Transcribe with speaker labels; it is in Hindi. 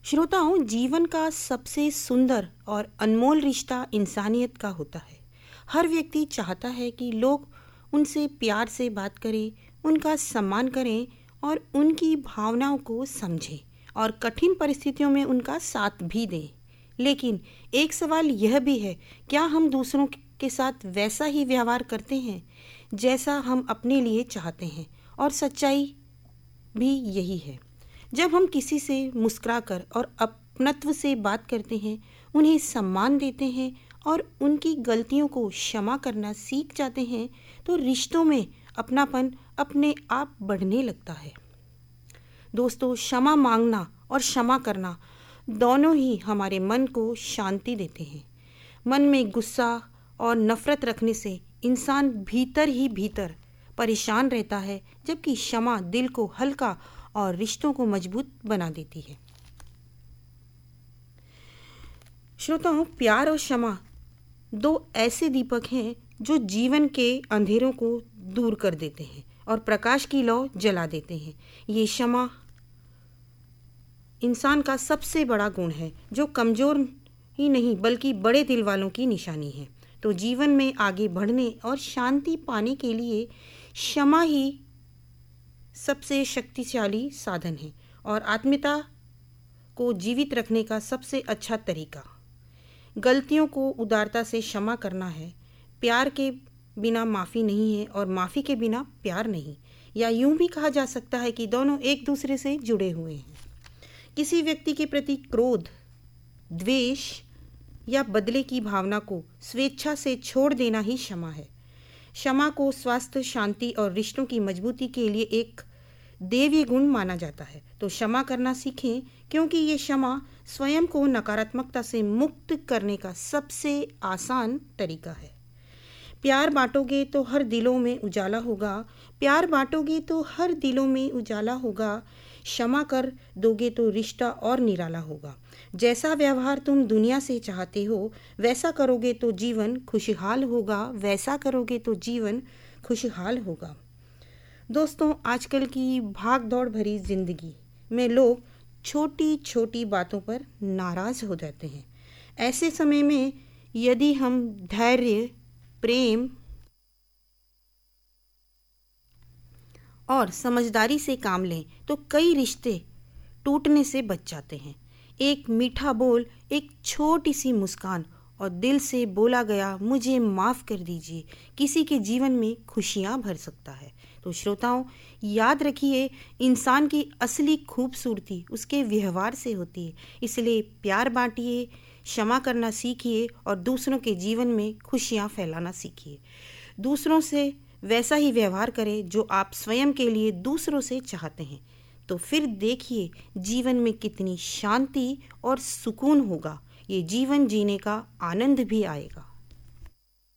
Speaker 1: श्रोताओं, जीवन का सबसे सुंदर और अनमोल रिश्ता इंसानियत का होता है। हर व्यक्ति चाहता है कि लोग उनसे प्यार से बात करें, उनका सम्मान करें और उनकी भावनाओं को समझें और कठिन परिस्थितियों में उनका साथ भी दें। लेकिन एक सवाल यह भी है, क्या हम दूसरों के साथ वैसा ही व्यवहार करते हैं जैसा हम अपने लिए चाहते हैं? और सच्चाई भी यही है। जब हम किसी से मुस्कुराकर और अपनत्व से बात करते हैं, उन्हें सम्मान देते हैं और उनकी गलतियों को क्षमा करना सीख जाते हैं, तो रिश्तों में अपनापन अपने आप बढ़ने लगता है। दोस्तों, क्षमा मांगना और क्षमा करना दोनों ही हमारे मन को शांति देते हैं। मन में गुस्सा और नफरत रखने से इंसान भीतर ही भीतर परेशान रहता है, जबकि क्षमा दिल को हल्का और रिश्तों को मजबूत बना देती है। श्रोताओं, प्यार और क्षमा दो ऐसे दीपक हैं जो जीवन के अंधेरों को दूर कर देते हैं और प्रकाश की लौ जला देते हैं। ये क्षमा इंसान का सबसे बड़ा गुण है, जो कमज़ोर ही नहीं बल्कि बड़े दिल वालों की निशानी है। तो जीवन में आगे बढ़ने और शांति पाने के लिए क्षमा ही सबसे शक्तिशाली साधन है और आत्मीयता को जीवित रखने का सबसे अच्छा तरीका गलतियों को उदारता से क्षमा करना है। प्यार के बिना माफ़ी नहीं है और माफ़ी के बिना प्यार नहीं, या यूं भी कहा जा सकता है कि दोनों एक दूसरे से जुड़े हुए हैं। किसी व्यक्ति के प्रति क्रोध, द्वेष या बदले की भावना को स्वेच्छा से छोड़ देना ही क्षमा है। क्षमा को स्वास्थ्य, शांति और रिश्तों की मजबूती के लिए एक देवीय गुण माना जाता है। तो क्षमा करना सीखें, क्योंकि ये क्षमा स्वयं को नकारात्मकता से मुक्त करने का सबसे आसान तरीका है। प्यार बांटोगे तो हर दिलों में उजाला होगा, प्यार बांटोगे तो हर दिलों में उजाला होगा। क्षमा कर दोगे तो रिश्ता और निराला होगा। जैसा व्यवहार तुम दुनिया से चाहते हो वैसा करोगे तो जीवन खुशहाल होगा, वैसा करोगे तो जीवन खुशहाल होगा। दोस्तों, आजकल की भाग दौड़ भरी जिंदगी में लोग छोटी छोटी बातों पर नाराज़ हो जाते हैं। ऐसे समय में यदि हम धैर्य, प्रेम और समझदारी से काम लें तो कई रिश्ते टूटने से बच जाते हैं। एक मीठा बोल, एक छोटी सी मुस्कान और दिल से बोला गया मुझे माफ़ कर दीजिए किसी के जीवन में खुशियाँ भर सकता है। तो श्रोताओं, याद रखिए, इंसान की असली खूबसूरती उसके व्यवहार से होती है। इसलिए प्यार बांटिए, क्षमा करना सीखिए और दूसरों के जीवन में खुशियाँ फैलाना सीखिए। दूसरों से वैसा ही व्यवहार करें जो आप स्वयं के लिए दूसरों से चाहते हैं। तो फिर देखिए जीवन में कितनी शांति और सुकून होगा। ये जीवन जीने का आनंद भी आएगा।